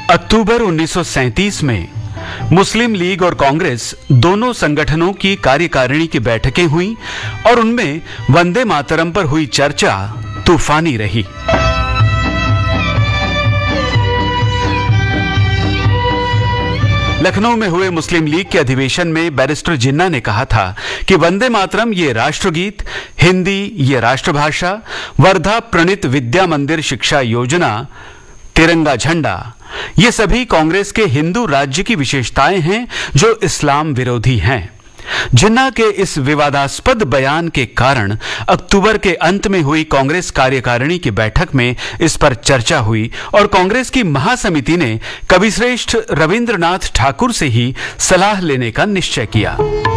अक्टूबर 1937 में मुस्लिम लीग और कांग्रेस दोनों संगठनों की कार्यकारिणी की बैठकें हुई और उनमें वंदे मातरम पर हुई चर्चा तूफानी रही। लखनऊ में हुए मुस्लिम लीग के अधिवेशन में बैरिस्टर जिन्ना ने कहा था कि वंदे मातरम ये राष्ट्रगीत, हिंदी ये राष्ट्रभाषा, वर्धा प्रणीत विद्या मंदिर शिक्षा योजना, तिरंगा झंडा, ये सभी कांग्रेस के हिंदू राज्य की विशेषताएं हैं जो इस्लाम विरोधी हैं। जिन्ना के इस विवादास्पद बयान के कारण अक्टूबर के अंत में हुई कांग्रेस कार्यकारिणी की बैठक में इस पर चर्चा हुई और कांग्रेस की महासमिति ने कविश्रेष्ठ रविंद्रनाथ ठाकुर से ही सलाह लेने का निश्चय किया।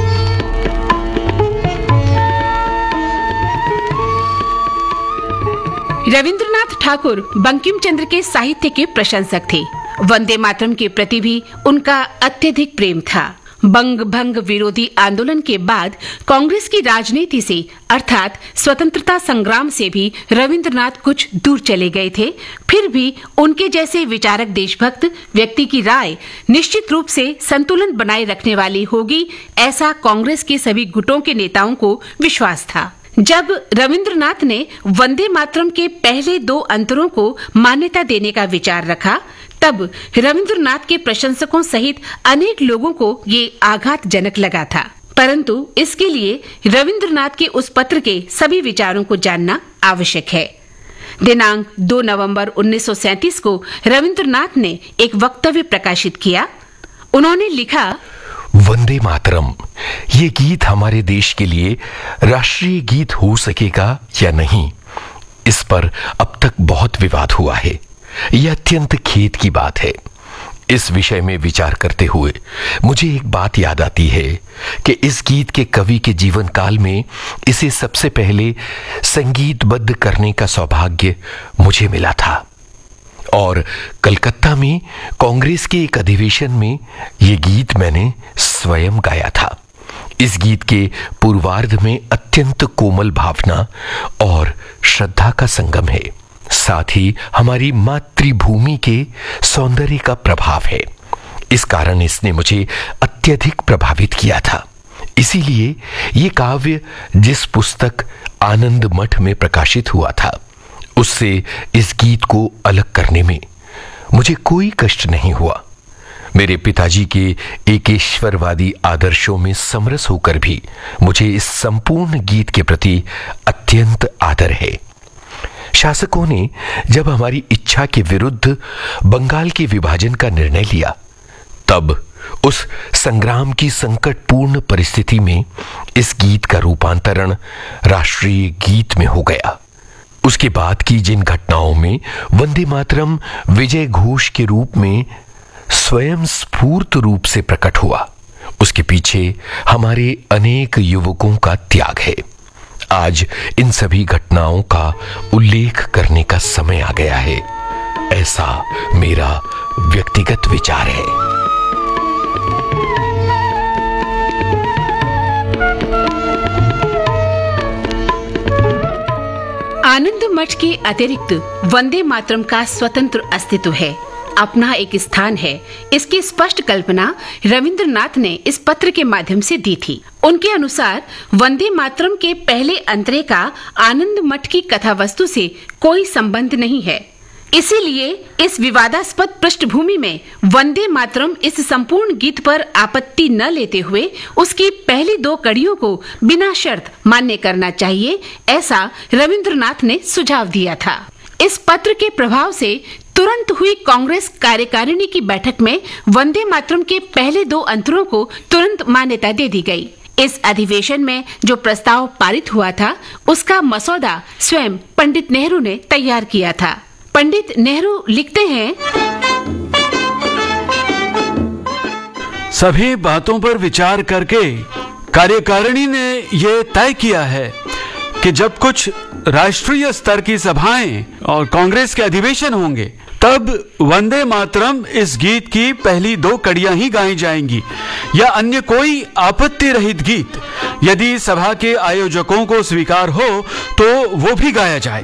रविंद्रनाथ ठाकुर बंकिम चंद्र के साहित्य के प्रशंसक थे। वंदे मातरम के प्रति भी उनका अत्यधिक प्रेम था। बंग भंग विरोधी आंदोलन के बाद कांग्रेस की राजनीति से अर्थात स्वतंत्रता संग्राम से भी रविंद्रनाथ कुछ दूर चले गए थे। फिर भी उनके जैसे विचारक देशभक्त व्यक्ति की राय निश्चित रूप से संतुलन बनाए रखने वाली होगी, ऐसा कांग्रेस के सभी गुटों के नेताओं को विश्वास था। जब रविंद्रनाथ ने वंदे मातरम के पहले दो अंतरों को मान्यता देने का विचार रखा, तब रविंद्रनाथ के प्रशंसकों सहित अनेक लोगों को ये आघातजनक लगा था। परंतु इसके लिए रविंद्रनाथ के उस पत्र के सभी विचारों को जानना आवश्यक है। दिनांक 2 नवंबर 1937 को रविंद्रनाथ ने एक वक्तव्य प्रकाशित किया। उन्होंने लिखा, वंदे मातरम ये गीत हमारे देश के लिए राष्ट्रीय गीत हो सकेगा या नहीं, इस पर अब तक बहुत विवाद हुआ है। यह अत्यंत खेद की बात है। इस विषय में विचार करते हुए मुझे एक बात याद आती है कि इस गीत के कवि के जीवन काल में इसे सबसे पहले संगीतबद्ध करने का सौभाग्य मुझे मिला था और कलकत्ता में कांग्रेस के एक अधिवेशन में यह गीत मैंने स्वयं गाया था। इस गीत के पूर्वार्ध में अत्यंत कोमल भावना और श्रद्धा का संगम है, साथ ही हमारी मातृभूमि के सौंदर्य का प्रभाव है। इस कारण इसने मुझे अत्यधिक प्रभावित किया था। इसीलिए ये काव्य जिस पुस्तक आनंद मठ में प्रकाशित हुआ था, उससे इस गीत को अलग करने में मुझे कोई कष्ट नहीं हुआ। मेरे पिताजी के एकेश्वरवादी आदर्शों में समरस होकर भी मुझे इस संपूर्ण गीत के प्रति अत्यंत आदर है। शासकों ने जब हमारी इच्छा के विरुद्ध बंगाल के विभाजन का निर्णय लिया, तब उस संग्राम की संकटपूर्ण परिस्थिति में इस गीत का रूपांतरण राष्ट्रीय गीत में हो गया। उसके बाद की जिन घटनाओं में वंदे मातरम विजय घोष के रूप में स्वयं स्फूर्त रूप से प्रकट हुआ, उसके पीछे हमारे अनेक युवकों का त्याग है। आज इन सभी घटनाओं का उल्लेख करने का समय आ गया है, ऐसा मेरा व्यक्तिगत विचार है। आनंद मठ के अतिरिक्त वंदे मातरम का स्वतंत्र अस्तित्व है, अपना एक स्थान है। इसकी स्पष्ट कल्पना रविंद्रनाथ ने इस पत्र के माध्यम से दी थी। उनके अनुसार वंदे मातरम के पहले अंतरे का आनंद मठ की कथा वस्तु से कोई संबंध नहीं है। इसीलिए इस विवादास्पद पृष्ठभूमि में वंदे मातरम इस संपूर्ण गीत पर आपत्ति न लेते हुए उसकी पहली दो कड़ियों को बिना शर्त मान्य करना चाहिए, ऐसा रविंद्रनाथ ने सुझाव दिया था। इस पत्र के प्रभाव से तुरंत हुई कांग्रेस कार्यकारिणी की बैठक में वंदे मातरम के पहले दो अंतरों को तुरंत मान्यता दे दी गई। इस अधिवेशन में जो प्रस्ताव पारित हुआ था, उसका मसौदा स्वयं पंडित नेहरू ने तैयार किया था। पंडित नेहरू लिखते हैं, सभी बातों पर विचार करके कार्यकारिणी ने ये तय किया है कि जब कुछ राष्ट्रीय स्तर की सभाएं और कांग्रेस के अधिवेशन होंगे, तब वंदे मातरम इस गीत की पहली दो कड़ियां ही गाई जाएंगी या अन्य कोई आपत्ति रहित गीत, यदि सभा के आयोजकों को स्वीकार हो तो वो भी गाया जाए।